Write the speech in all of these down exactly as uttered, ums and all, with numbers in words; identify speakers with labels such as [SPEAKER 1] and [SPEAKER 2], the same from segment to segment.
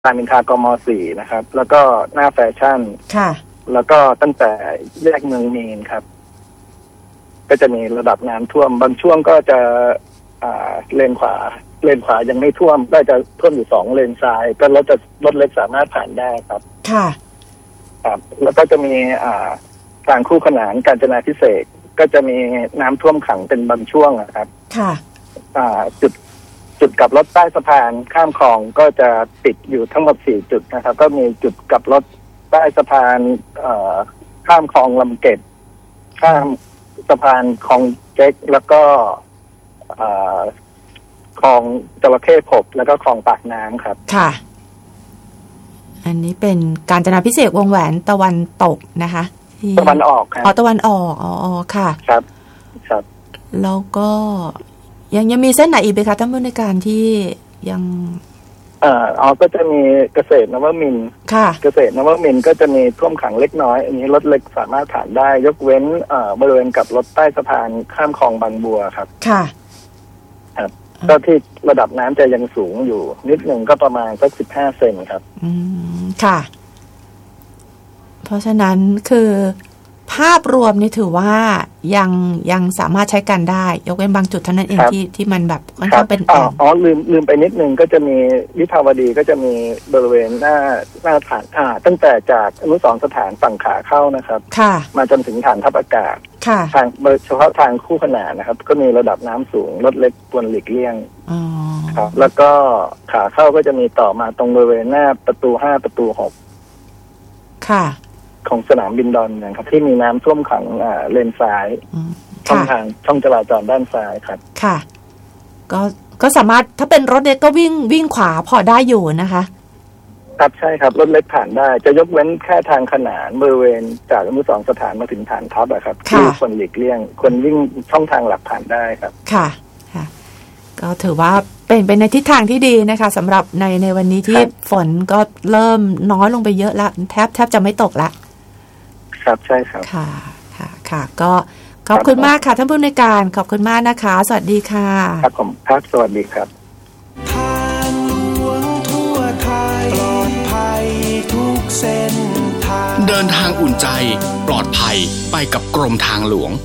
[SPEAKER 1] รามอินทรากม.สี่นะครับแล้วก็หน้าแฟชั่น
[SPEAKER 2] ค่ะ
[SPEAKER 1] แล้วก็ตั้งแต่แยกเมืองมีนครับก็จะมีระดับน้ำท่วมบางช่วงก็จะอ่าเลนขวาเลนขวายังไม่ท่วมก็จะท่วมอยู่สองเลนซ้ายก็รถจะรถเล็กสามารถผ่านได้ครับ
[SPEAKER 2] ค่ะ
[SPEAKER 1] ครับแล้วก็จะมีอ่าทางคู่ขนานกาญจนาภิเษกก็จะมีน้ำท่วมขังเป็นบางช่วงครับ
[SPEAKER 2] ค่ะ
[SPEAKER 1] อ่าจุดจุดกลับรถใต้สะพานข้ามคลองก็จะติดอยู่ทั้งหมดสี่จุดนะครับก็มีจุดกลับรถใต้สะพานเอ่อข้ามคลองลำเก็ดข้ามสะพานคลองเจ๊กแล้วก็เอ่อคลองจระเข้พบแล้วก็คลองปากน้ำครับ
[SPEAKER 2] ค่ะอันนี้เป็นกาญจนาภิเษกวงแหวนตะวันตกนะคะ
[SPEAKER 1] ตะวันออกครับ
[SPEAKER 2] อ๋อตะวันออกอ๋อค่ะ
[SPEAKER 1] ครับครับ
[SPEAKER 2] แล้วก็ยังยังมีเส้นไหนอีกไหมคะท่านผู้ในการที่ยัง
[SPEAKER 1] เอ่ออ๋อก็จะมีเกษตรนวมินทร์
[SPEAKER 2] ค่ะ
[SPEAKER 1] เกษตรนวมินทร์ก็จะมีท่วมขังเล็กน้อยอันนี้รถเล็กสามารถผ่านได้ยกเว้นเอ่อบริเวณกับรถใต้สะพานข้ามคลองบางบัวครับ
[SPEAKER 2] ค่ะ
[SPEAKER 1] ครับก็ที่ระดับน้ำจะยังสูงอยู่นิดหนึ่งก็ประมาณสักสิบห้าเซนครับ
[SPEAKER 2] อืมค่ะเพราะฉะนั้นคือภาพรวมนี่ถือว่ายังยังสามารถใช้กันได้ยกเว้นบางจุดเท่านั้นเองที่ที่มันแบบมันก็เป็น
[SPEAKER 1] อ๋ออ๋อลืมลืมไปนิดนึงก็จะมีวิภาวดีก็จะมีบริเวณหน้าหน้าฐานอ่าตั้งแต่จากอนุสรณ์สถานฝั่งขาเข้านะครับ
[SPEAKER 2] ค่ะ
[SPEAKER 1] มาจนถึงฐานทัพอากาศ
[SPEAKER 2] ค่ะ
[SPEAKER 1] ทางเฉพาะทางคู่ขนานนะครับก็มีระดับน้ำสูงรถเล็กควรหลีกเลี่ยง
[SPEAKER 2] อ๋อ
[SPEAKER 1] ครับแล้วก็ขาเข้าก็จะมีต่อมาตรงบริเวณหน้าประตูห้าประตูหก
[SPEAKER 2] ค่ะ
[SPEAKER 1] ของสนามบินดอนเมืองครับที่มีน้ำท่วมขังอ่าเลนซ้ายช่องทางช่องจราจรด้านซ้ายครับ
[SPEAKER 2] ค่ะก็ก็สามารถถ้าเป็นรถเล็กก็วิ่งวิ่งขวาพอได้อยู่นะคะ
[SPEAKER 1] ครับใช่ครับรถเล็กผ่านได้จะยกเว้นแค่ทางขนานบริเวณจากอนุสรณ์สถานมาถึงฐานทัพอะครับที่ควรหลีกเลี่ยงควรวิ่งช่องทางหลักผ่านได้ครับ
[SPEAKER 2] ค่ะค่ะก็ถือว่าเป็นเป็นในทิศทางที่ดีนะคะสำหรับในในวันนี้ที่ฝนก็เริ่มน้อยลงไปเยอะละแทบแทบจะไม่ตกละ
[SPEAKER 1] ครับใช่ครับ
[SPEAKER 2] ค่ะค่ะค่ะก็ขอบคุณมากค่ะท่านผู้อำนวยการขอบคุณมากนะคะสวัสดีค่ะ
[SPEAKER 1] ครับผมครับสวัสดีครับ
[SPEAKER 3] ทางหลวงทั่วไทยปลอดภัยทุกเส้นทาง
[SPEAKER 4] เดินทางอุ่นใจปลอดภัยไปกับกรมทางหลวง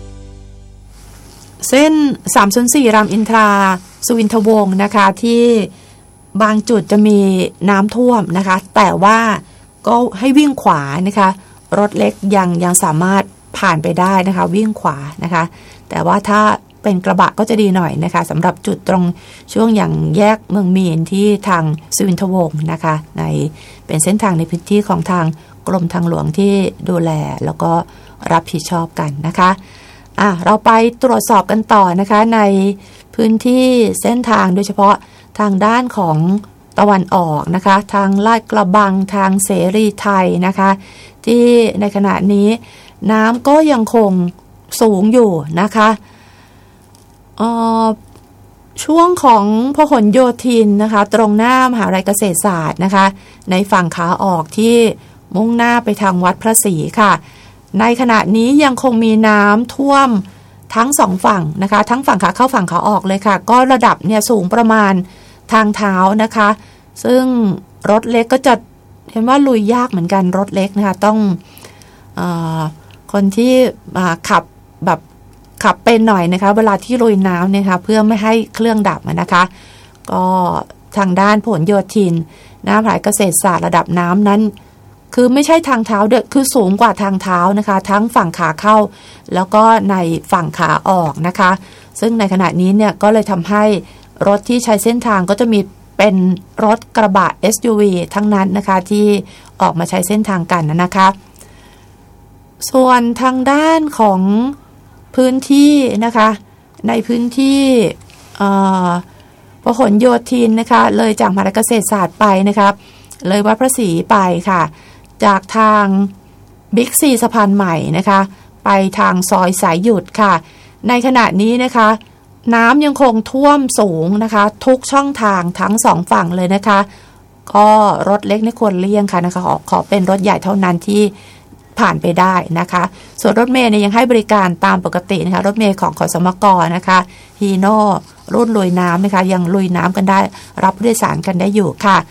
[SPEAKER 2] เส้นสามศูนย์สี่รามอินทราสุวินทวงศ์นะคะที่บางจุดจะมีน้ำท่วมนะคะแต่ว่าก็ให้วิ่งขวานะคะรถเล็กยังยังสามารถผ่านไปได้นะคะวิ่งขวานะคะแต่ว่าถ้าเป็นกระบะก็จะดีหน่อยนะคะสำหรับจุดตรงช่วงอย่างแยกเมืองมีนที่ทางสุวินทวงศ์นะคะในเป็นเส้นทางในพื้นที่ของทางกรมทางหลวงที่ดูแลแล้วก็รับผิดชอบกันนะคะอ่ะเราไปตรวจสอบกันต่อนะคะในพื้นที่เส้นทางโดยเฉพาะทางด้านของตะวันออกนะคะทางลาดกระบังทางเสรีไทยนะคะที่ในขณะนี้น้ำก็ยังคงสูงอยู่นะคะเอ่อช่วงของพหลโยธินนะคะตรงหน้ามหาวิทยาลัยเกษตรศาสตร์นะคะในฝั่งขาออกที่มุ่งหน้าไปทางวัดพระศรีค่ะในขณะนี้ยังคงมีน้ำท่วมทั้งสองฝั่งนะคะทั้งฝั่งขาเข้าฝั่งขาออกเลยค่ะก็ระดับเนี่ยสูงประมาณทางเท้านะคะซึ่งรถเล็กก็จะเห็นว่าลุยยากเหมือนกันรถเล็กนะคะต้องเอ่อคนที่ขับแบบขับเป็นหน่อยนะคะเวลาที่ลุยน้ำเนี่ยค่ะเพื่อไม่ให้เครื่องดับนะคะก็ทางด้านพหลโยธินหน้ามหาวิทยาลัยเกษตรศาสตร์ระดับน้ำนั้นคือไม่ใช่ทางเท้าเด้อคือสูงกว่าทางเท้านะคะทั้งฝั่งขาเข้าแล้วก็ในฝั่งขาออกนะคะซึ่งในขณะนี้เนี่ยก็เลยทำให้รถที่ใช้เส้นทางก็จะมีเป็นรถกระบะ เอส ยู วี ทั้งนั้นนะคะที่ออกมาใช้เส้นทางกันนะคะส่วนทางด้านของพื้นที่นะคะในพื้นที่พหลโยธินนะคะเลยจากมหาวิทยาลัยเกษตรศาสตร์ไปนะคะเลยวัดพระศรีไปค่ะจากทางบิ๊กซีสะพานใหม่นะคะไปทางซอยสายหยุดค่ะในขณะนี้นะคะน้ำยังคงท่วมสูงนะคะทุกช่องทางทั้งสองฝั่งเลยนะคะก็รถเล็กไม่ควรเลี่ยงค่ะนะคะขอขอเป็นรถใหญ่เท่านั้นที่ผ่านไปได้นะคะส่วนรถเมล์เนี่ยยังให้บริการตามปกตินะคะรถเมล์ของขสมกนะคะฮีโน่รุ่นลุยน้ำนะคะยังลุยน้ำกันได้รับผู้โดยสารกันได้อยู่ค่ะ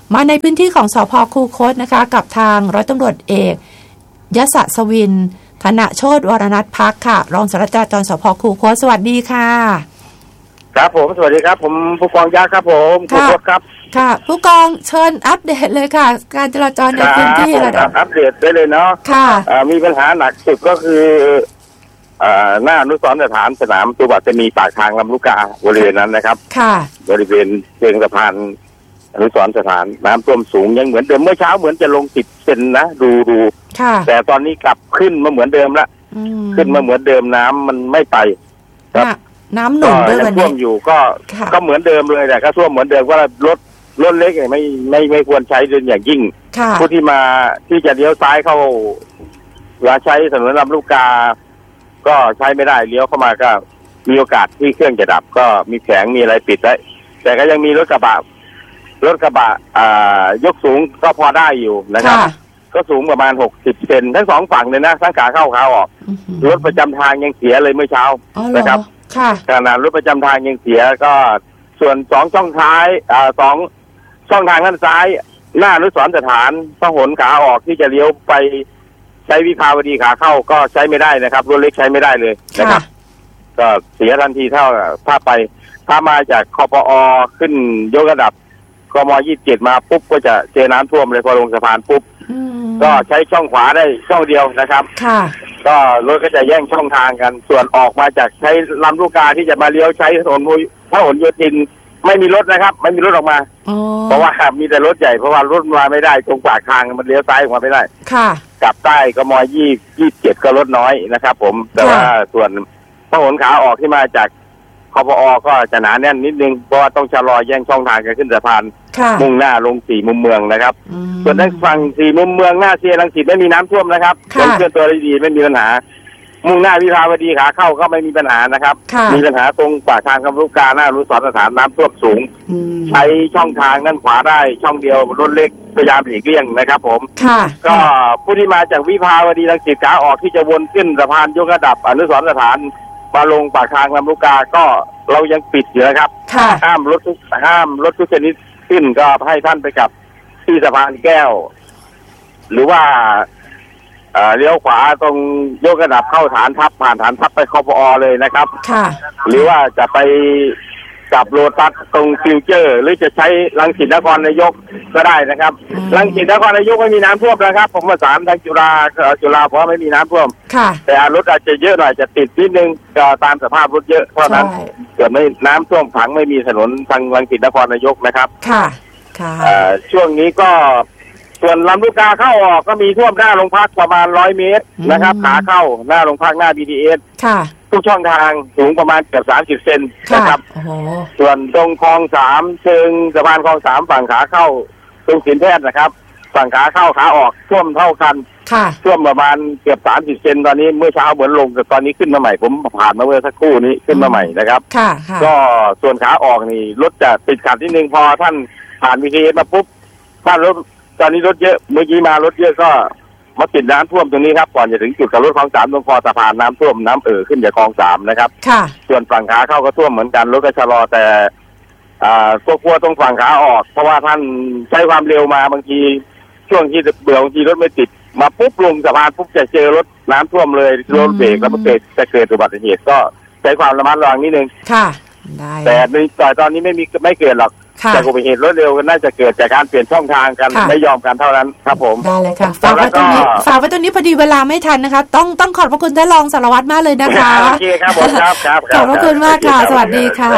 [SPEAKER 2] มาในพื้นที่ของสภ.คูคตนะคะกับทางร้อยตำรวจเอกยศสวินธนโชติวรนัสพักค่ะรองสารวัตรจราจรสภ.คูคตสวัสดีค่ะ
[SPEAKER 5] ครับผมสวัสดีครับผมผู้กองยักษ์ครับผมคูคตครับ
[SPEAKER 2] ค่ะผู้กองเชิญอัปเดตเลยค่ะการจราจรในพื้นที่ระดับ
[SPEAKER 5] อัปเดตได้เลยเนาะ
[SPEAKER 2] ค่ะ
[SPEAKER 5] มีปัญหาหนักสุดก็คือหน้าอนุสรณ์สถานสนามตุบัตจะมีปากทางลำลูกกาบริเวณนั้นนะครับ
[SPEAKER 2] ค่ะ
[SPEAKER 5] บริเวณเชิงสะพานอนุสรณ์สถานน้ำท่วมสูงยังเหมือนเดิมเมื่อเช้าเหมือนจะลงสิบเซนนะดูดูแต่ตอนนี้กลับขึ้นมาเหมือนเดิมละขึ้นมาเหมือนเดิมน้ำมันไม่ไป
[SPEAKER 2] ครับน้ำหนุนด้วยวันนี้
[SPEAKER 5] ท่วมอยู่ก็ก็เหมือนเดิมเลยแต่ก็ท่วมเหมือนเดิมว่ารถรถเล็กไม่ไม่ไม่ควรใช้เป็นอย่างยิ่งผู้ที่มาที่จะเลี้ยวซ้ายเข้าหรือใช้ถนนลำลูกกาก็ใช้ไม่ได้เลี้ยวเข้ามาก็มีโอกาสที่เครื่องจะดับก็มีแผงมีอะไรปิดไว้แต่ก็ยังมีรถกระบะรถกระบะอ่ายกสูงก็พอได้อยู่นะครับก็สูงประมาณหกสิบเซนทั้งสองฝั่งเลยนะทั้งขาเข้าขาออกรถประจำทางยังเสียเลยเมื่อเช้านะครับขนาดรถประจำทางยังเสียก็ส่วนสองช่องท้ายอ่าสองช่องทางด้านซ้ายหน้าอนุสรณ์สถานพหลขาออกที่จะเลี้ยวไปใช้วิภาวดีขาเข้าก็ใช้ไม่ได้นะครับรถเล็กใช้ไม่ได้เลยนะครับก็เสียทันทีเท่าถ้าไปถ้ามาจากคปอขึ้นยกระดับกมยี่สิบเจ็ดมาปุ๊บก็จะเจอน้ำท่วมเลยพอลงสะพานปุ๊บก็ใช้ช่องขวาได้ช่องเดียวนะครับก็รถก็จะแย่งช่องทางกันส่วนออกมาจากใช้ลำลูกกาที่จะมาเลี้ยวใช้ถนนพหลโยธินไม่มีรถนะครับไม่มีรถออกมาเพราะว่ามีแต่รถใหญ่เพราะว่ารถมาไม่ได้ตรงปากทางมันเลี้ยวซ้ายออกมาไม่ได้กลับใต้กมยี่ยี่สิบเจ็ดก็รถน้อยนะครับผมแต่ว่าส่วนพหลขาออกที่มาจากคปอก็จะหนาแน่นนิดนึงเพราะว่าต้องชะลอแย่งช่องทางกันขึ้นสะพานมุ่งหน้าลงสี่มุมเมืองนะครับส่วนทางฝั่งสี่มุมเมืองหน้าเซียรังสิตไม่มีน้ำท่วมนะครับยังเคลื่อนตัวได้ดีไม่มีปัญหามุ่งหน้าวิภาวดีขาเข้าก็ไม่มีปัญหานะครับมีปัญหาตรงปากทางลำลูกกาหน้าอนุสรณ์สถานน้ำท่วมสูงใช้ช่องทางด้านขวาได้ช่องเดียวรถเล็กพยายามหลีกเลี่ยงนะครับผมก็ผู้ที่มาจากวิภาวดีรังสิตขาออกที่จะวนขึ้นสะพานยกระดับอนุสรณ์สถานมาลงปากทางลำลูกกาก็เรายังปิดอยู่นะครับห้ามรถห้ามรถทุกชนิดขึ้นก็ให้ท่านไปกับที่สะพานแก้วหรือว่าเลี้ยวขวาตรงยกระดับเข้าฐานทัพผ่านฐานทัพไปคปอเลยนะครับหรือว่าจะไปกับโลตัสตรงฟิวเจอร์หรือจะใช้รังสิตนครนายกก็ได้นะครับรังสิตนครนายกไม่มีน้ำท่วมนะครับผมประสานทางจุฬาจุฬาเพราะไม่มีน้ำท่วมแต่รถอาจจะเยอะหน่อยจะติดนิดนึงก็ตามสภาพรถเยอะเพราะนั้นเกิดไม่น้ำท่วมขังไม่มีถนนทางรังสิตนครนายกนะครับ
[SPEAKER 2] ค่ะค่ะ
[SPEAKER 5] ช่วงนี้ก็ส่วนลำลูกกาเข้าออกก็มีท่วมหน้าโรงพักประมาณร้อยเมตรนะครับขาเข้าหน้าโรงพักหน้า บี ที เอส
[SPEAKER 2] ค่ะ
[SPEAKER 5] ทุกช่องทางสูงประมาณเกือบสามสิบเซนนะครับส่วนตรงคลองสามเชิงสะพานคลองสามฝั่งขาเข้าตรงสินแพทย์นะครับฝั่งขาเข้าขาออกท่วมเท่ากันท่วมประมาณเกือบสามสิบเซนตอนนี้เมื่อเช้าเหมือนลงแต่ตอนนี้ขึ้นมาใหม่ผมผ่านมาเมื่อสักครู่นี้ขึ้นมาใหม่นะครับก็ส่วนขาออกนี่รถจะติดขัดนิดนึงพอท่านผ่าน บี ที เอส มาปุ๊บท่านรถตอนนี้รถเยอะเมื่อกี้มารถเยอะก็มาติดน้ำท่วมตรงนี้ครับก่อนจะถึงจุดกับรถคลองสามตรงคอสะพานน้ำท่วมน้ำเอ่อขึ้นจากคลองสามนะครับส่วนฝั่งขาเข้าก็ท่วมเหมือนกันรถก็ชะลอแต่อ่ากลัวตรงฝั่งขาออกเพราะว่าท่านใช้ความเร็วมาบางทีช่วงที่เบื่อบางทีรถไม่ติดมาปุ๊บลงสะพานปุ๊บจะเจอรถน้ำท่วมเลยรถเบรกแล้วมันเกิดจะเกิดอุบัติเหตุก็ใช้ความระมัดระวังนิดนึง
[SPEAKER 2] ค่ะได้
[SPEAKER 5] แต่ในตอนนี้ไม่มีไม่เกิดหรอกจากอุบัติเหตุรถเร็วก็น่าจะเกิดจากการเปลี่ยนช่องทางกันไม่ยอมกันเท่านั้นครับผม
[SPEAKER 2] ได้เลยค่ะฝากไว้ตรงนี้ฝากไว้ตรงนี้พอดีเวลาไม่ทันนะคะต้องต้องขอบพระคุณท่านรองสารวัตรมากเลยนะคะ
[SPEAKER 5] โอเคครับผมครับครับ
[SPEAKER 2] ขอบพระคุณมากค่ะสวัสดีค่ะ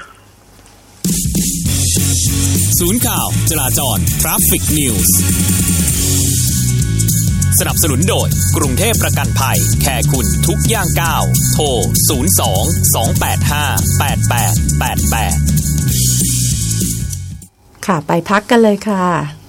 [SPEAKER 4] ศูนย์ข่าวจราจร Traffic News สนับสนุนโดยกรุงเทพประกันภัยแค่คุณทุกย่างก้าวโทรศูนย์ สอง สอง แปด ห้า แปด แปด แปด แปด
[SPEAKER 2] ค่ะไปพักกันเลยค่ะ